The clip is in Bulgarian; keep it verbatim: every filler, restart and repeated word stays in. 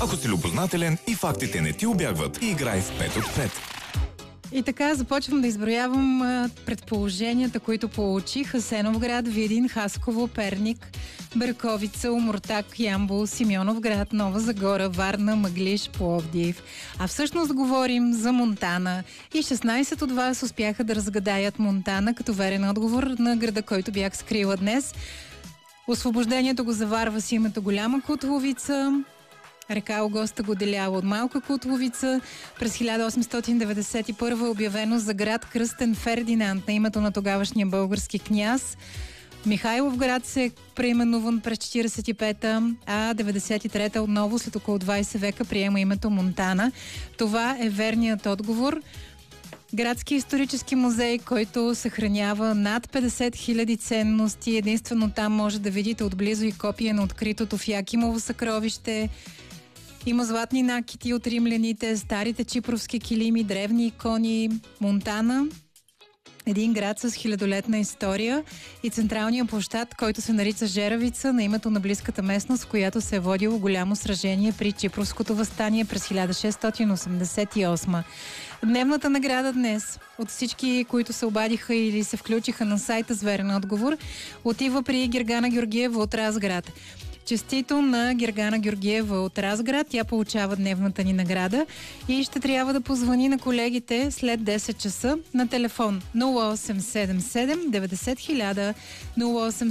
Ако си любознателен и фактите не ти убягват, играй в пет от пет. И така започвам да изброявам а, предположенията, които получих. Асеновград, Видин, Хасково, Перник, Берковица, Омуртак, Ямбол, Симеоновград, Нова Загора, Варна, Мъглиж, Пловдив. А всъщност говорим за Монтана. И шестнайсет от вас успяха да разгадаят Монтана като верен отговор на града, който бях скрила днес. Освобождението го заварва с името Голяма Кутловица. Река Огоста го делява от Малка Кутловица. През хиляда осемстотин деветдесет и първа е обявено за град Кръстен Фердинанд на името на тогавашния български княз. Михайловград се е преименуван през четирийсет и пета, а деветдесет и трета отново след около двайсет века приема името Монтана. Това е верният отговор. Градски исторически музей, който съхранява над петдесет хиляди ценности. Единствено там може да видите отблизо и копия на откритото в Якимово съкровище. Има златни накити от римляните, старите чипровски килими, древни икони. Монтана, един град с хилядолетна история, и централния площад, който се нарича Жеравица на името на близката местност, в която се е водило голямо сражение при Чипровското въстание през хиляда шестстотин осемдесет и осма. Дневната награда днес от всички, които се обадиха или се включиха на сайта с верен отговор, отива при Гергана Георгиева от Разград. Честито на Гергана Георгиева от Разград. Тя получава дневната ни награда и ще трябва да позвъни на колегите след десет часа на телефон нула осем седем седем деветдесет хиляда, нула осем